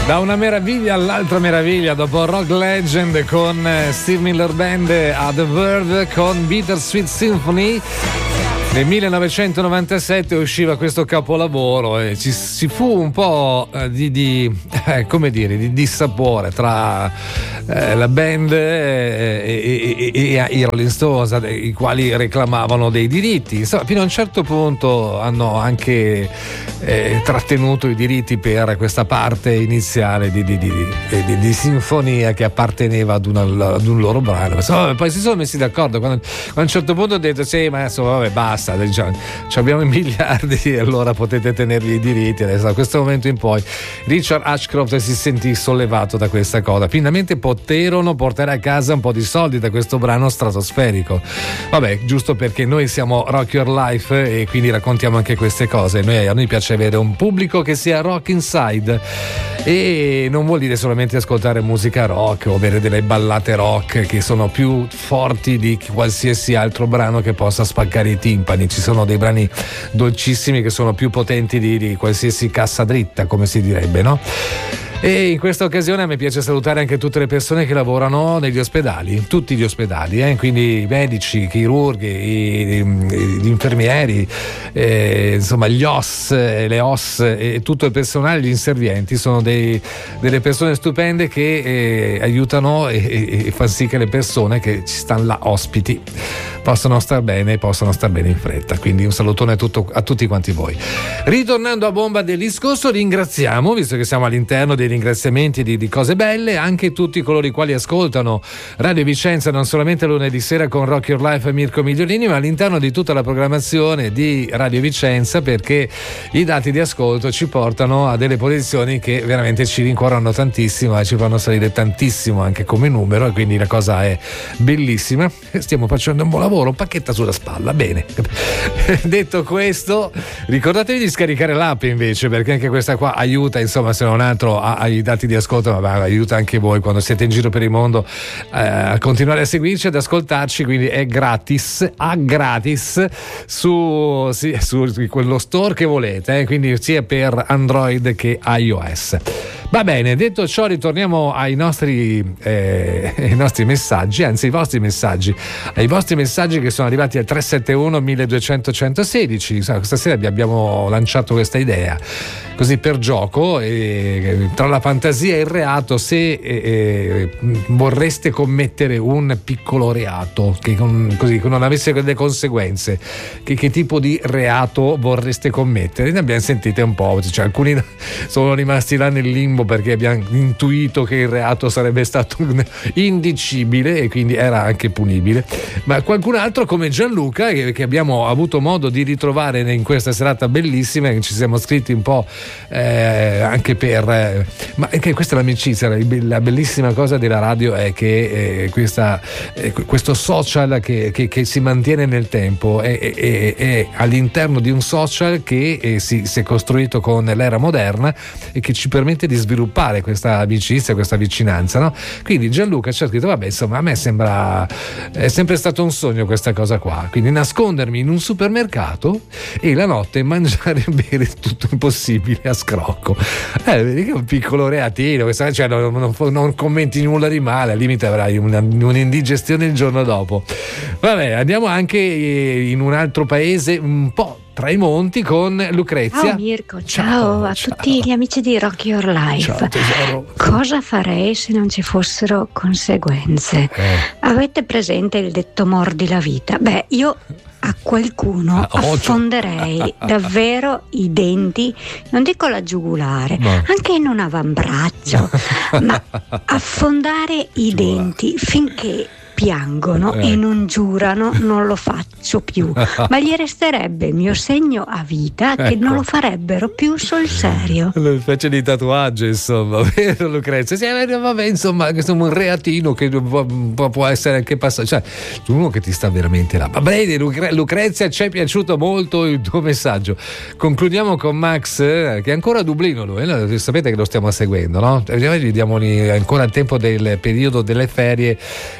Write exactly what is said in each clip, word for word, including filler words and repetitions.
Da una meraviglia all'altra meraviglia, dopo Rock Legend con Steve Miller Band a The Verve con Bittersweet Symphony. Nel millenovecentonovantasette usciva questo capolavoro e ci, ci fu un po' di, di eh, come dire, di dissapore tra eh, la band e, e, e, e i Rolling Stones, i quali reclamavano dei diritti. Insomma, fino a un certo punto hanno anche eh, trattenuto i diritti per questa parte iniziale di, di, di, di, di sinfonia che apparteneva ad, una, ad un loro brano. Insomma, poi si sono messi d'accordo quando, quando a un certo punto ho detto sì, ma insomma vabbè, basta, diciamo, abbiamo i miliardi e allora potete tenergli i diritti. Adesso da questo momento in poi Richard Ashcroft si sentì sollevato da questa cosa, finalmente poterono portare a casa un po' di soldi da questo brano stratosferico. Vabbè, giusto perché noi siamo Rock Your Life e quindi raccontiamo anche queste cose. Noi, a noi piace avere un pubblico che sia rock inside, e non vuol dire solamente ascoltare musica rock o avere delle ballate rock che sono più forti di qualsiasi altro brano che possa spaccare i timpani. Ci sono dei brani dolcissimi che sono più potenti di, di qualsiasi cassa dritta, come si direbbe, no? E in questa occasione a me piace salutare anche tutte le persone che lavorano negli ospedali, tutti gli ospedali, eh? Quindi i medici, i chirurghi, i, i, gli infermieri, eh, insomma gli O S, le O S e tutto il personale, gli inservienti sono dei, delle persone stupende che eh, aiutano e, e, e fanno sì che le persone che ci stanno là ospiti possano star bene e possano star bene in fretta. Quindi un salutone a, tutto, a tutti quanti voi. Ritornando a bomba del discorso, ringraziamo, visto che siamo all'interno dei ringraziamenti di, di cose belle, anche tutti coloro i quali ascoltano Radio Vicenza non solamente lunedì sera con Rock Your Life e Mirko Migliolini, ma all'interno di tutta la programmazione di Radio Vicenza, perché i dati di ascolto ci portano a delle posizioni che veramente ci rincuorano tantissimo e ci fanno salire tantissimo anche come numero, e quindi la cosa è bellissima. Stiamo facendo un buon lavoro, un pacchetto sulla spalla. Bene. Detto questo, ricordatevi di scaricare l'app invece, perché anche questa qua aiuta, insomma, se non altro a ai dati di ascolto, ma aiuta anche voi quando siete in giro per il mondo eh, a continuare a seguirci, ad ascoltarci. Quindi è gratis, a gratis su, sì, su quello store che volete, eh, quindi sia per Android che iOS. Va bene, detto ciò, ritorniamo ai nostri, eh, ai nostri messaggi, anzi ai vostri messaggi, ai vostri messaggi che sono arrivati al tre sette uno milleduecento centosedici. Questa sera vi abbiamo lanciato questa idea, così per gioco, e tra la fantasia e il reato, se eh, vorreste commettere un piccolo reato che, con, così, che non avesse delle conseguenze, che, che tipo di reato vorreste commettere? Ne abbiamo sentite un po', cioè, alcuni sono rimasti là nel limbo perché abbiamo intuito che il reato sarebbe stato indicibile e quindi era anche punibile, ma qualcun altro come Gianluca, che, che abbiamo avuto modo di ritrovare in questa serata bellissima, che ci siamo scritti un po' eh, anche per eh, ma anche questa è l'amicizia, la, la bellissima cosa della radio è che eh, questa, eh, questo social che, che, che si mantiene nel tempo è, è, è, è all'interno di un social che eh, si, si è costruito con l'era moderna e che ci permette di sviluppare questa amicizia, questa vicinanza, no? Quindi Gianluca ci ha scritto: vabbè, insomma, a me sembra è sempre stato un sogno questa cosa qua, quindi nascondermi in un supermercato e la notte mangiare e bere tutto il possibile a scrocco. Eh, vedi che è un piccolo reatino, questa, cioè, non, non, non commenti nulla di male, al limite avrai una, un'indigestione il giorno dopo. Vabbè, andiamo anche in un altro paese un po' tra i monti con Lucrezia. Ciao Mirko, ciao, ciao a ciao. Tutti gli amici di Rock Your Life. Ciao tesoro. Cosa farei se non ci fossero conseguenze? Eh. Avete presente il detto mordi la vita? Beh, io a qualcuno ah, affonderei davvero i denti, non dico la giugulare, no, anche in un avambraccio, ma affondare i denti finché piangono eh. e non giurano non lo faccio più, ma gli resterebbe il mio segno a vita, che ecco, non lo farebbero più sul serio. Una specie di tatuaggio, insomma, vero Lucrezia? Sì, vabbè, insomma, questo è un reatino che può, può essere anche passato, cioè uno che ti sta veramente là. Ma bene, Lucre- Lucrezia, ci è piaciuto molto il tuo messaggio. Concludiamo con Max, che è ancora a Dublino lui, eh? Sapete che lo stiamo seguendo, no? Gli diamo ancora il tempo del periodo delle ferie, poi dovrebbe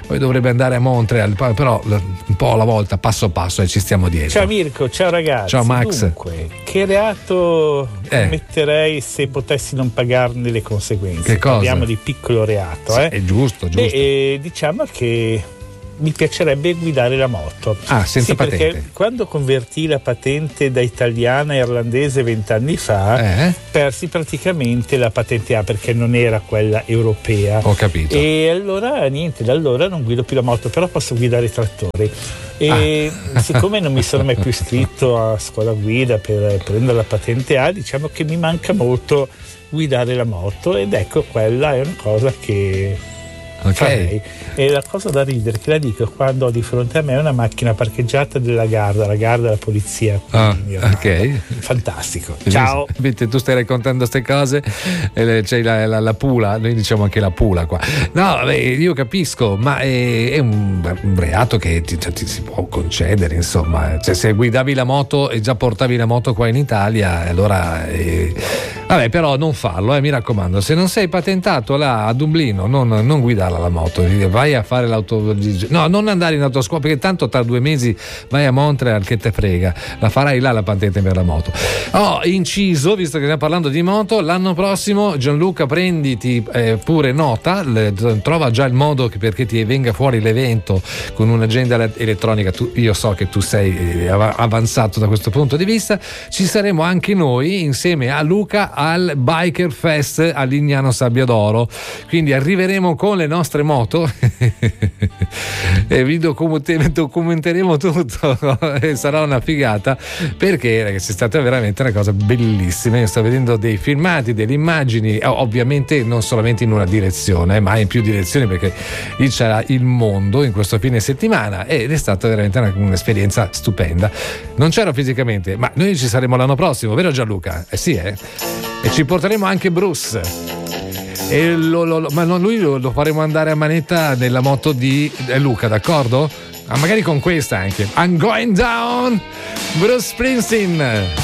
dovrebbe andare a Montreal, però un po' alla volta, passo passo, e ci stiamo dietro. Ciao Mirko, ciao ragazzi. Ciao Max. Dunque, che reato eh. metterei se potessi non pagarne le conseguenze? Che cosa? Parliamo di piccolo reato, sì, eh? È giusto, giusto. Beh, eh, diciamo che mi piacerebbe guidare la moto. Ah, senza sì, patente. Perché quando convertì la patente da italiana a irlandese vent'anni fa, eh? persi praticamente la patente A perché non era quella europea. Ho capito. E allora niente, da allora non guido più la moto, però posso guidare i trattori. E ah. siccome non mi sono mai più iscritto a scuola guida per prendere la patente A, diciamo che mi manca molto guidare la moto, ed ecco, quella è una cosa che Okay. E la cosa da ridere che la dico quando ho di fronte a me una macchina parcheggiata della Garda, la Garda della polizia. Ah, ok. Fantastico. Ciao. Mentre tu stai raccontando queste cose, c'è la, la, la pula, noi diciamo anche la pula qua. No, beh, io capisco, ma è, è un, un reato che ti, ti si può concedere, insomma. Cioè, se guidavi la moto e già portavi la moto qua in Italia, allora eh, vabbè, però non farlo, eh, mi raccomando. Se non sei patentato là a Dublino, non, non guidare la moto, vai a fare l'auto, no, non andare in autoscuola, perché tanto tra due mesi vai a Montreal, che te frega, la farai là la patente per la moto. Oh, inciso, visto che stiamo parlando di moto, l'anno prossimo Gianluca prenditi eh, pure nota, le, trova già il modo che, perché ti venga fuori l'evento con un'agenda elettronica. Tu, io so che tu sei avanzato da questo punto di vista, ci saremo anche noi insieme a Luca al Biker Fest a Lignano Sabbiadoro, quindi arriveremo con le nostre moto e vi documenteremo tutto e sarà una figata, perché ragazzi è stata veramente una cosa bellissima. Io sto vedendo dei filmati, delle immagini, ovviamente non solamente in una direzione ma in più direzioni, perché lì c'era il mondo in questo fine settimana ed è stata veramente una, un'esperienza stupenda. Non c'ero fisicamente, ma noi ci saremo l'anno prossimo, vero Gianluca? Eh sì, eh? E ci porteremo anche Bruce. E lo, lo, ma no, lui lo, lo faremo andare a manetta nella moto di eh, Luca, d'accordo? Ah, magari con questa anche. I'm going down, Bruce Springsteen.